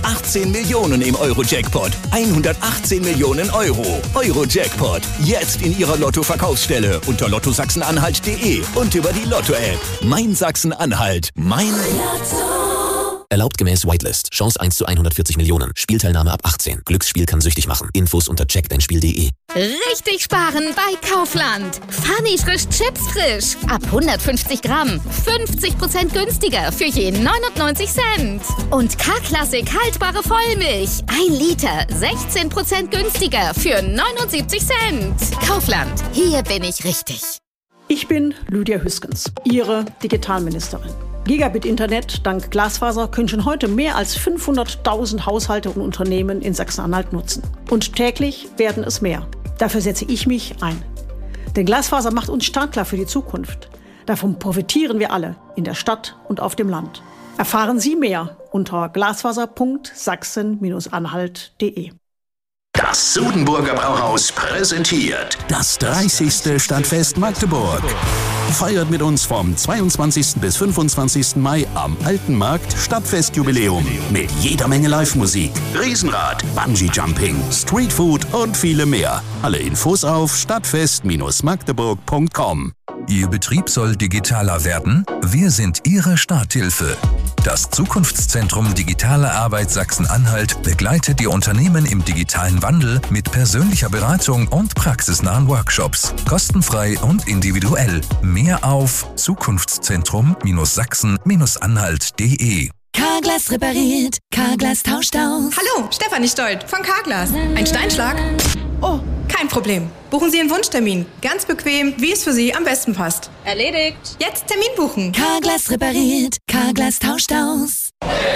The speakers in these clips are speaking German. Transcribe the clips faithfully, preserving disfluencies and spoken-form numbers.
hundertachtzehn Millionen im Euro-Jackpot. hundertachtzehn Millionen Euro. Euro-Jackpot. Jetzt in Ihrer Lotto-Verkaufsstelle unter lotto sachsen-anhalt punkt de und über die Lotto-App. Mein Sachsen-Anhalt. Mein Lotto. Erlaubt gemäß Whitelist. Chance eins zu hundertvierzig Millionen. Spielteilnahme ab achtzehn. Glücksspiel kann süchtig machen. Infos unter check dein spiel punkt de. Richtig sparen bei Kaufland. Funny frisch Chips frisch. Ab hundertfünfzig Gramm. fünfzig Prozent günstiger für je neunundneunzig Cent. Und K-Klassik haltbare Vollmilch. ein Liter. sechzehn Prozent günstiger für neunundsiebzig Cent. Kaufland. Hier bin ich richtig. Ich bin Lydia Hüskens, Ihre Digitalministerin. Gigabit-Internet dank Glasfaser können schon heute mehr als fünfhunderttausend Haushalte und Unternehmen in Sachsen-Anhalt nutzen. Und täglich werden es mehr. Dafür setze ich mich ein. Denn Glasfaser macht uns startklar für die Zukunft. Davon profitieren wir alle, in der Stadt und auf dem Land. Erfahren Sie mehr unter glasfaser punkt sachsen anhalt punkt de. Das Sudenburger Brauhaus präsentiert das dreißigste Stadtfest Magdeburg. Feiert mit uns vom zweiundzwanzigsten bis fünfundzwanzigsten Mai am Alten Markt Stadtfestjubiläum mit jeder Menge Live-Musik, Riesenrad, Bungee-Jumping, Streetfood und viele mehr. Alle Infos auf stadtfest magdeburg punkt com. Ihr Betrieb soll digitaler werden? Wir sind Ihre Starthilfe. Das Zukunftszentrum Digitale Arbeit Sachsen-Anhalt begleitet die Unternehmen im digitalen Wandel mit persönlicher Beratung und praxisnahen Workshops. Kostenfrei und individuell. Mehr auf zukunftszentrum sachsen anhalt punkt de. Carglass repariert, Carglass tauscht aus. Hallo, Stefanie Stolt von Carglass. Ein Steinschlag? Oh, kein Problem. Buchen Sie einen Wunschtermin. Ganz bequem, wie es für Sie am besten passt. Erledigt. Jetzt Termin buchen. Carglass repariert, Carglass tauscht aus.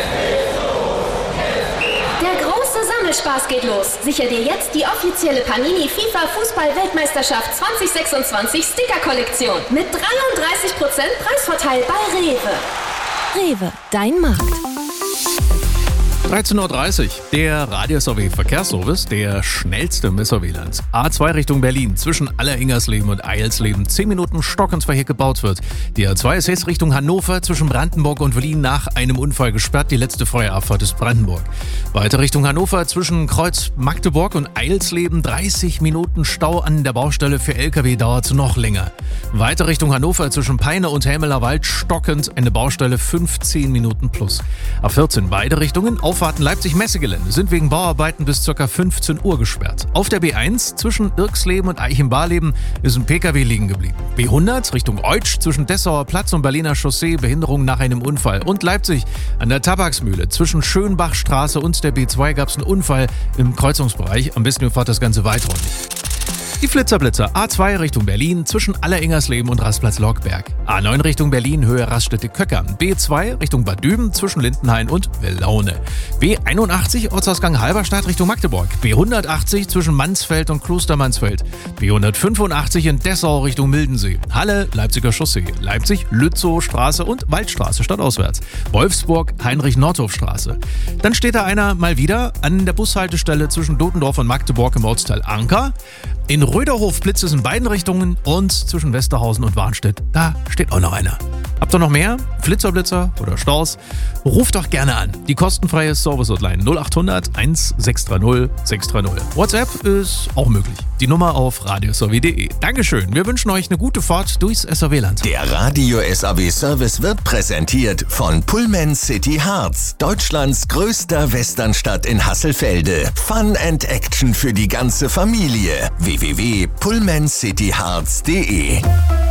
Der große Sammelspaß geht los. Sicher dir jetzt die offizielle Panini FIFA Fußball-Weltmeisterschaft zwanzig sechsundzwanzig Sticker-Kollektion mit dreiunddreißig Prozent Preisvorteil bei Rewe. Rewe, dein Markt. dreizehn Uhr dreißig, der Radio-S A W-Verkehrsservice, der schnellste im S A W-Land. A zwei Richtung Berlin, zwischen Alleringersleben und Eilsleben, zehn Minuten stockend, weil hier gebaut wird. Die A zwei ist jetzt Richtung Hannover, zwischen Brandenburg und Berlin nach einem Unfall gesperrt. Die letzte freie Abfahrt ist Brandenburg. Weiter Richtung Hannover, zwischen Kreuz Magdeburg und Eilsleben, dreißig Minuten Stau an der Baustelle. Für L K W dauert es noch länger. Weiter Richtung Hannover, zwischen Peine und Helmeler Wald, stockend, eine Baustelle, fünfzehn Minuten plus. A vierzehn, beide Richtungen, auf Fahrten Leipzig-Messegelände sind wegen Bauarbeiten bis ca. fünfzehn Uhr gesperrt. Auf der B eins zwischen Irksleben und Eichenbarleben ist ein Pkw liegen geblieben. B hundert Richtung Eutsch zwischen Dessauer Platz und Berliner Chaussee, Behinderung nach einem Unfall. Und Leipzig an der Tabaksmühle zwischen Schönbachstraße und der B zwei gab es einen Unfall im Kreuzungsbereich. Am besten ihr fahrt das Ganze weiträumig. Die Flitzerblitzer A zwei Richtung Berlin zwischen Alleringersleben und Rastplatz Lockberg. A neun Richtung Berlin Höhe Raststätte-Köckern. B zwei Richtung Bad Düben zwischen Lindenhain und Willaune. B einundachtzig Ortsausgang Halberstadt Richtung Magdeburg. B hundertachtzig zwischen Mansfeld und Klostermansfeld. B hundertfünfundachtzig in Dessau Richtung Mildensee. Halle Leipziger Chaussee. Leipzig Lützow Straße und Waldstraße stadtauswärts. Wolfsburg Heinrich-Nordhoff-Straße. Dann steht da einer mal wieder an der Bushaltestelle zwischen Dotendorf und Magdeburg im Ortsteil Anker. In Röderhof blitzt es in beiden Richtungen und zwischen Westerhausen und Warnstedt, da steht auch noch einer. Habt ihr noch mehr? Flitzer-Blitzer oder Staus? Ruft doch gerne an. Die kostenfreie Service-Hotline null achthundert eins sechs drei null sechs drei null. WhatsApp ist auch möglich. Die Nummer auf radio s a w punkt de. Dankeschön. Wir wünschen euch eine gute Fahrt durchs S A W-Land. Der Radio-S A W-Service wird präsentiert von Pullman City Harz, Deutschlands größter Westernstadt in Hasselfelde. Fun and Action für die ganze Familie. w w w punkt pullman city harz punkt de.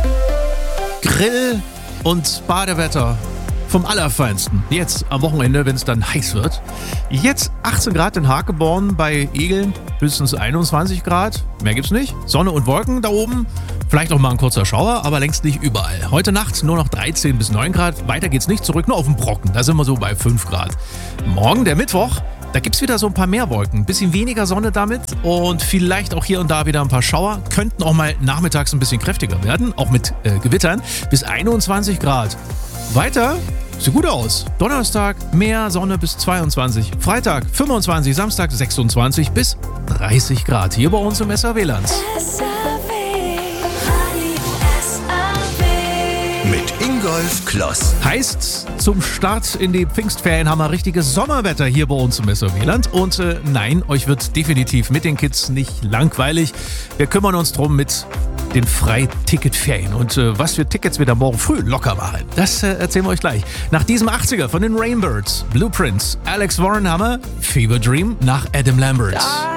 Grill und Badewetter vom Allerfeinsten. Jetzt am Wochenende, wenn es dann heiß wird. Jetzt achtzehn Grad in Hakeborn, bei Egeln höchstens einundzwanzig Grad. Mehr gibt's nicht. Sonne und Wolken da oben. Vielleicht auch mal ein kurzer Schauer, aber längst nicht überall. Heute Nacht nur noch dreizehn bis neun Grad. Weiter geht's nicht, zurück nur auf den Brocken. Da sind wir so bei fünf Grad. Morgen, der Mittwoch, da gibt's wieder so ein paar mehr Wolken. Ein bisschen weniger Sonne damit und vielleicht auch hier und da wieder ein paar Schauer. Könnten auch mal nachmittags ein bisschen kräftiger werden, auch mit äh, Gewittern. Bis einundzwanzig Grad. Weiter sieht gut aus. Donnerstag mehr Sonne bis zweiundzwanzig. Freitag fünfundzwanzig, Samstag sechsundzwanzig bis dreißig Grad. Hier bei uns im S A W-Land. Mit Ingold Rudolf Kloss. Heißt, zum Start in die Pfingstferien haben wir richtiges Sommerwetter hier bei uns im S O W-Land. Und äh, nein, euch wird definitiv mit den Kids nicht langweilig. Wir kümmern uns drum mit den Freiticketferien. Und äh, was für Tickets wir da morgen früh locker machen, das äh, erzählen wir euch gleich. Nach diesem achtziger von den Rainbirds, Blueprints, Alex Warren Hammer, Fever Dream nach Adam Lambert. Da